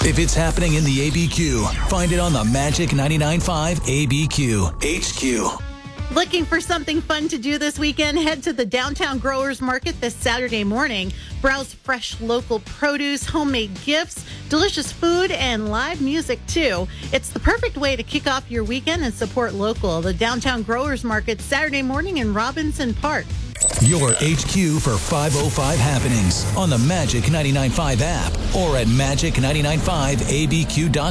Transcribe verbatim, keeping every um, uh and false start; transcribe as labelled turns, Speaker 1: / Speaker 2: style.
Speaker 1: If it's happening in the A B Q, find it on the Magic ninety-nine point five A B Q H Q.
Speaker 2: Looking for something fun to do this weekend? Head to the Downtown Growers Market this Saturday morning. Browse fresh local produce, homemade gifts, delicious food, and live music, too. It's the perfect way to kick off your weekend and support local. The Downtown Growers Market, Saturday morning in Robinson Park.
Speaker 1: Your H Q for five oh five happenings on the Magic ninety-nine point five app or at magic nine nine five A B Q dot com.